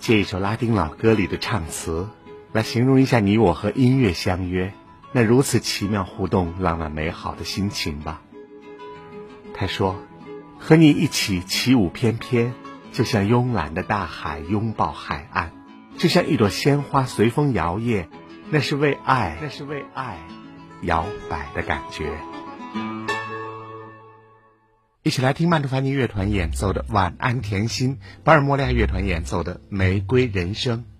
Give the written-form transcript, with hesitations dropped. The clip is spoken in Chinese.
借一首拉丁老歌里的唱词来形容一下你我和音乐相约，那如此奇妙互动、浪漫美好的心情吧。他说，和你一起起舞翩翩，就像慵懒的大海拥抱海岸，就像一朵鲜花随风摇曳，那是为爱摇摆的感觉。一起来听曼图凡尼乐团演奏的《晚安甜心》，巴尔莫利亚乐团演奏的《玫瑰人生》。